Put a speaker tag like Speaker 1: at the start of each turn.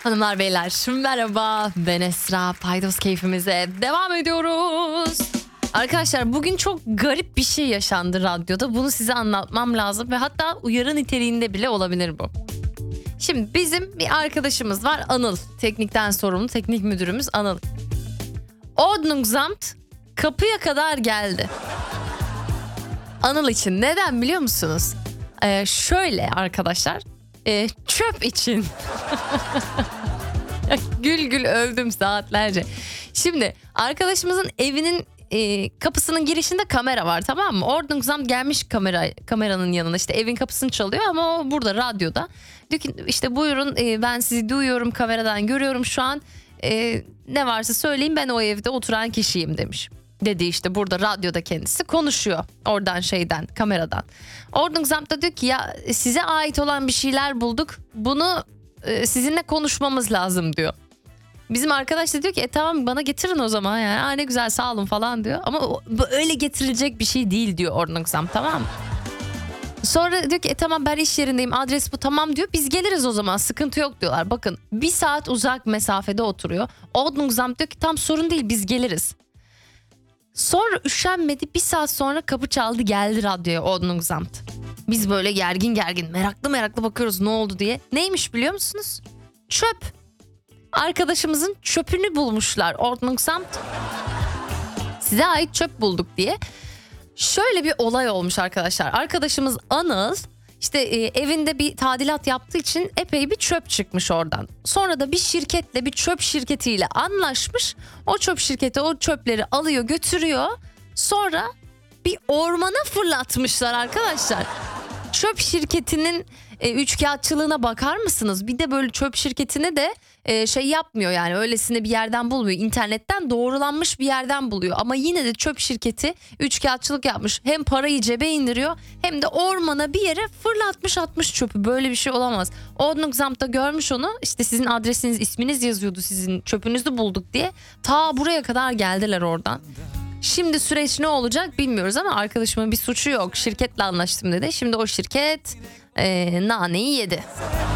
Speaker 1: Hanımlar beyler merhaba, ben Esra. Paydos keyfimize devam ediyoruz. Arkadaşlar bugün çok garip bir şey yaşandı radyoda. Bunu size anlatmam lazım ve hatta uyarı niteliğinde bile olabilir bu. Şimdi bizim bir arkadaşımız var, Anıl. Teknikten sorumlu teknik müdürümüz Anıl. Ordnungsamt kapıya kadar geldi. Anıl için neden biliyor musunuz? Şöyle arkadaşlar, çöp için. Gül gül öldüm saatlerce. Şimdi arkadaşımızın evinin kapısının girişinde kamera var, tamam mı? Ordnungsamt gelmiş kameranın yanına, işte evin kapısını çalıyor ama o burada radyoda. Diyor ki işte buyurun, ben sizi duyuyorum, kameradan görüyorum şu an. Ne varsa söyleyin, ben o evde oturan kişiyim demiş. Dedi işte burada radyoda kendisi konuşuyor oradan kameradan. Ordnungsamt da diyor ki ya size ait olan bir şeyler bulduk, bunu sizinle konuşmamız lazım diyor. Bizim arkadaş da diyor ki tamam bana getirin o zaman, yani ne güzel sağ olun falan diyor. Ama öyle getirilecek bir şey değil diyor Ordnungsamt, tamam mı? Sonra diyor ki tamam ben iş yerindeyim, adres bu, tamam diyor, biz geliriz o zaman, sıkıntı yok diyorlar. Bakın 1 saat uzak mesafede oturuyor. Ordnungsamt diyor ki tam sorun değil, biz geliriz. Sonra üşenmedi, 1 saat sonra kapı çaldı, geldi radyoya Ordnungsamt. Biz böyle gergin meraklı bakıyoruz ne oldu diye. Neymiş biliyor musunuz? Çöp. Arkadaşımızın çöpünü bulmuşlar Ordnungsamt. Size ait çöp bulduk diye. Şöyle bir olay olmuş arkadaşlar. Arkadaşımız Anıl işte evinde bir tadilat yaptığı için epey bir çöp çıkmış oradan. Sonra da bir çöp şirketiyle anlaşmış. O çöp şirketi o çöpleri alıyor götürüyor. Sonra bir ormana fırlatmışlar arkadaşlar. Çöp şirketinin üçkağıtçılığına bakar mısınız? Bir de böyle çöp şirketine de yapmıyor, yani öylesine bir yerden bulmuyor. İnternetten doğrulanmış bir yerden buluyor. Ama yine de çöp şirketi üçkağıtçılık yapmış. Hem parayı cebe indiriyor hem de ormana bir yere atmış çöpü. Böyle bir şey olamaz. Ordnungsamt da görmüş onu. İşte sizin adresiniz, isminiz yazıyordu, sizin çöpünüzü bulduk diye. Ta buraya kadar geldiler oradan. Şimdi süreç ne olacak bilmiyoruz ama arkadaşımın bir suçu yok. Şirketle anlaştım dedi. Şimdi o şirket naneyi yedi.